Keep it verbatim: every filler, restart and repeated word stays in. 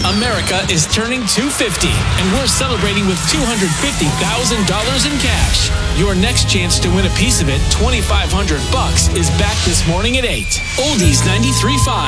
America is turning two hundred fifty, and we're celebrating with two hundred fifty thousand dollars in cash. Your next chance to win a piece of it, twenty-five hundred bucks, is back this morning at eight. Oldies ninety-three point five.